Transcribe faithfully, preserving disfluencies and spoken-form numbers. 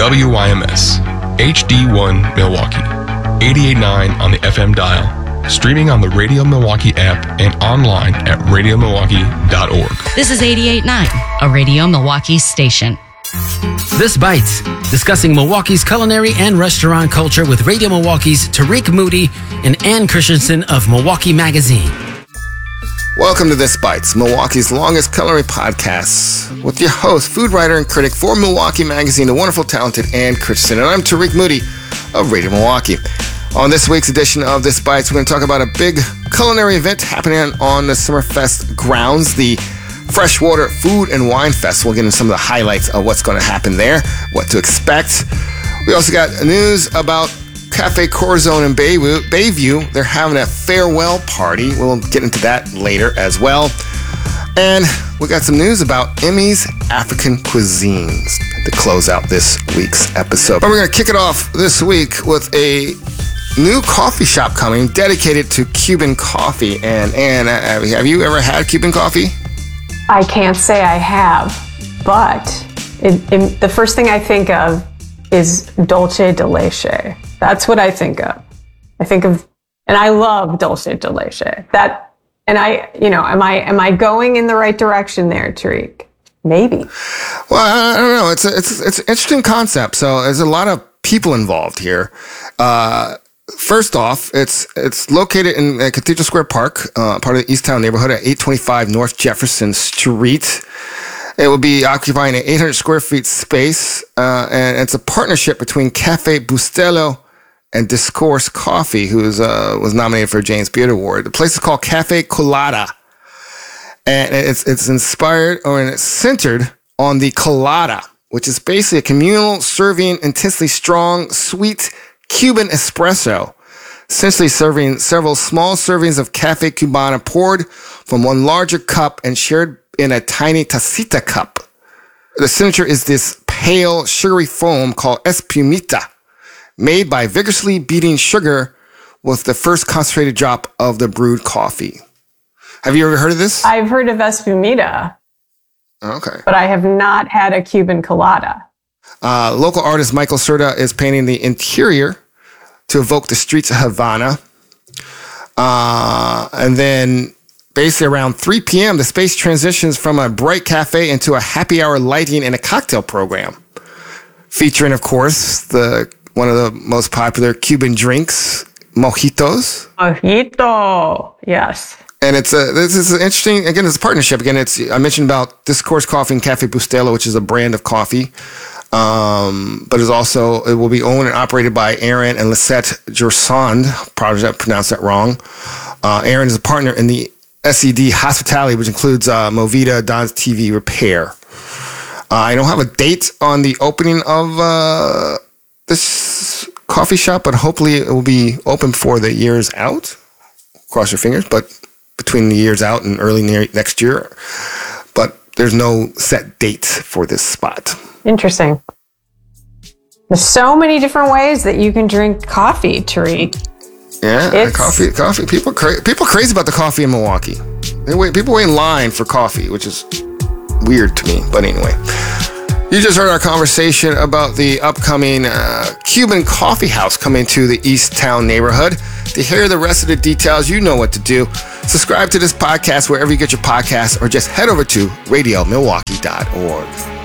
W Y M S, H D one Milwaukee, eighty-eight point nine on the F M dial, streaming on the Radio Milwaukee app and online at radio milwaukee dot org. This is eighty-eight point nine, a Radio Milwaukee station. This Bites, discussing Milwaukee's culinary and restaurant culture with Radio Milwaukee's Tariq Moody and Ann Christensen of Milwaukee Magazine. Welcome to This Bites, Milwaukee's longest culinary podcast, with your host, food writer and critic for Milwaukee Magazine, the wonderful, talented Ann Christensen. And I'm Tariq Moody of Radio Milwaukee. On this week's edition of This Bites, we're going to talk about a big culinary event happening on the Summerfest grounds, the Freshwater Food and Wine Fest. We'll get into some of the highlights of what's going to happen there, what to expect. We also got news about Cafe Corazon in Bayview. Bayview. They're having a farewell party. We'll get into that later as well. And we got some news about Emmy's African Cuisines to close out this week's episode. But we're going to kick it off this week with a new coffee shop coming dedicated to Cuban coffee. And Ann, have you ever had Cuban coffee? I can't say I have, but it, it, the first thing I think of is dulce de leche. That's what I think of. I think of, and I love dulce de leche. That, and I, you know, am I am I going in the right direction there, Tariq? Maybe. Well, I don't know. It's a, it's it's an interesting concept. So there's a lot of people involved here. Uh, First off, it's it's located in uh, Cathedral Square Park, uh, part of the East Town neighborhood at eight twenty-five North Jefferson Street. It will be occupying an eight hundred square feet space, uh, and it's a partnership between Cafe Bustelo and Discourse Coffee, who is, uh, was nominated for a James Beard Award. The place is called Cafe Colada, and it's it's inspired or it's centered on the colada, which is basically a communal serving intensely strong, sweet Cuban espresso, essentially serving several small servings of Cafe Cubana poured from one larger cup and shared in a tiny tacita cup. The signature is this pale, sugary foam called espumita, made by vigorously beating sugar with the first concentrated drop of the brewed coffee. Have you ever heard of this? I've heard of espumita. Okay. But I have not had a Cuban colada. Uh, local artist Michael Serta is painting the interior to evoke the streets of Havana. Uh, and then basically around three p.m., the space transitions from a bright cafe into a happy hour lighting and a cocktail program, featuring, of course, the one of the most popular Cuban drinks, mojitos. Mojito, yes. And it's a, this is an interesting, again, it's a partnership. Again, it's, I mentioned about Discourse Coffee and Cafe Bustelo, which is a brand of coffee. Um, but it's also, it will be owned and operated by Aaron and Lisette Gersand. Probably pronounced that wrong. Uh, Aaron is a partner in the S E D Hospitality, which includes uh, Movida, Don's T V Repair. Uh, I don't have a date on the opening of uh, this coffee shop, but hopefully it will be open before the year's out. Cross your fingers, but between the year's out and early next year. But there's no set date for this spot. Interesting. There's so many different ways that you can drink coffee, Tariq. Yeah, it's... coffee. Coffee. People, cra- people crazy about the coffee in Milwaukee. They wait. People wait in line for coffee, which is weird to me. But anyway, you just heard our conversation about the upcoming uh, Cuban coffee house coming to the East Town neighborhood. To hear the rest of the details, you know what to do. Subscribe to this podcast wherever you get your podcasts, or just head over to radio milwaukee dot org.